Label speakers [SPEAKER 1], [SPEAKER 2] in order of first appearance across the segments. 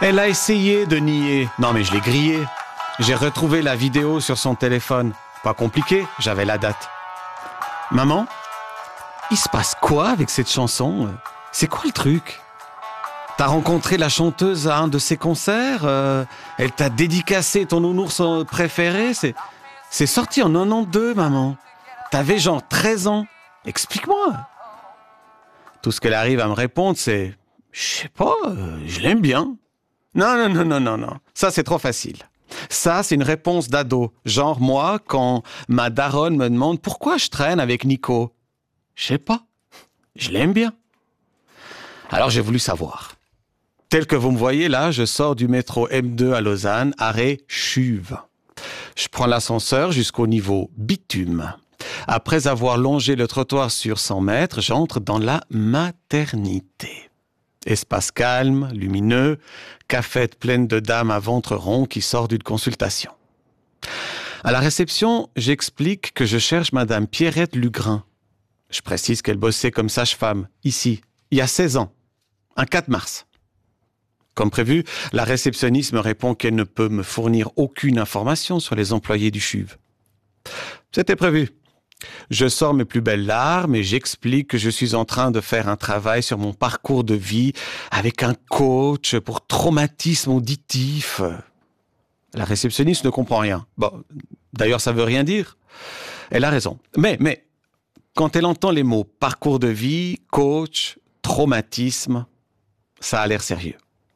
[SPEAKER 1] Elle a essayé de nier. Non mais je l'ai grillée. J'ai retrouvé la vidéo sur son téléphone. Pas compliqué, j'avais la date. Maman, il se passe quoi avec cette chanson? C'est quoi le truc? T'as rencontré la chanteuse à un de ses concerts? Elle t'a dédicacé ton nounours préféré? C'est sorti en 92, maman. T'avais genre 13 ans. Explique-moi. Tout ce qu'elle arrive à me répondre, c'est « Je sais pas, je l'aime bien. » Non. Ça, c'est trop facile. Ça, c'est une réponse d'ado. Genre, moi, quand ma daronne me demande « Pourquoi je traîne avec Nico ?» Je sais pas. Je l'aime bien. Alors, j'ai voulu savoir. Tel que vous me voyez là, je sors du métro M2 à Lausanne, arrêt Chuve. Je prends l'ascenseur jusqu'au niveau bitume. Après avoir longé le trottoir sur 100 mètres, j'entre dans la maternité. Espace calme, lumineux, cafette pleine de dames à ventre rond qui sort d'une consultation. À la réception, j'explique que je cherche Madame Pierrette Lugrin. Je précise qu'elle bossait comme sage-femme, ici, il y a 16 ans, un 4 mars. Comme prévu, la réceptionniste me répond qu'elle ne peut me fournir aucune information sur les employés du CHUV. C'était prévu. Je sors mes plus belles larmes et j'explique que je suis en train de faire un travail sur mon parcours de vie avec un coach pour traumatisme auditif. La réceptionniste ne comprend rien. Bon, d'ailleurs, ça veut rien dire. Elle a raison. Mais, quand elle entend les mots parcours de vie, coach, traumatisme, ça a l'air sérieux.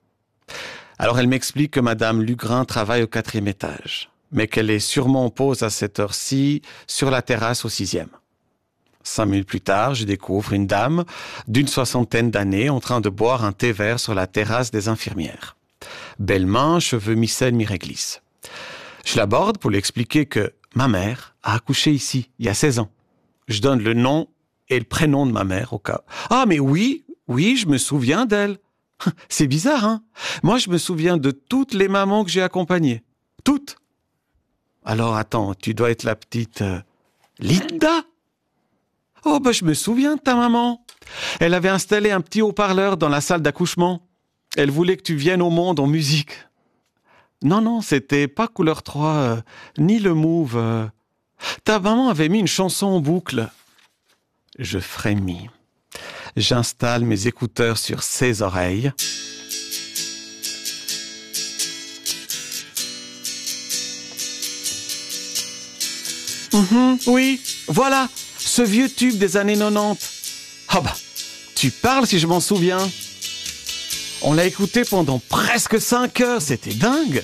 [SPEAKER 1] Alors elle m'explique que Madame Lugrin travaille au 4e étage, mais qu'elle est sûrement en pause à cette heure-ci sur la terrasse au 6e. 5 minutes plus tard, je découvre une dame d'une 60aine d'années en train de boire un thé vert sur la terrasse des infirmières. Belles mains, cheveux mi-scène, mi-réglisse. Je l'aborde pour lui expliquer que ma mère a accouché ici, il y a 16 ans. Je donne le nom et le prénom de ma mère au cas. Ah mais oui, je me souviens d'elle. C'est bizarre, hein? Moi, je me souviens de toutes les mamans que j'ai accompagnées. Toutes. Alors, attends, tu dois être la petite Linda? Oh, je me souviens de ta maman. Elle avait installé un petit haut-parleur dans la salle d'accouchement. Elle voulait que tu viennes au monde en musique. Non, c'était pas Couleur 3, ni le Move. Ta maman avait mis une chanson en boucle. Je frémis. J'installe mes écouteurs sur ses oreilles. Oui, voilà, ce vieux tube des années 90. Ah tu parles si je m'en souviens. On l'a écouté pendant presque 5 heures, c'était dingue.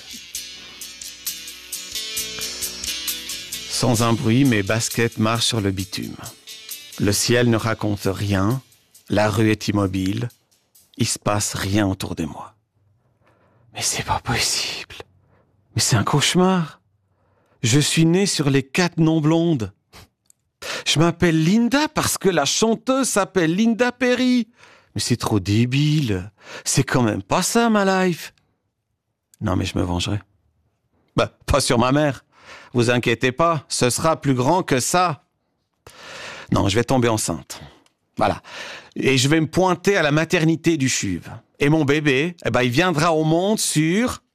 [SPEAKER 1] Sans un bruit, mes baskets marchent sur le bitume. Le ciel ne raconte rien. La rue est immobile. Il se passe rien autour de moi. Mais c'est pas possible. Mais c'est un cauchemar. Je suis né sur les 4 noms blondes. Je m'appelle Linda parce que la chanteuse s'appelle Linda Perry. Mais c'est trop débile. C'est quand même pas ça, ma life. Non, mais je me vengerai. Pas sur ma mère. Vous inquiétez pas, ce sera plus grand que ça. Non, je vais tomber enceinte. Voilà. Et je vais me pointer à la maternité du CHUV. Et mon bébé, il viendra au monde sur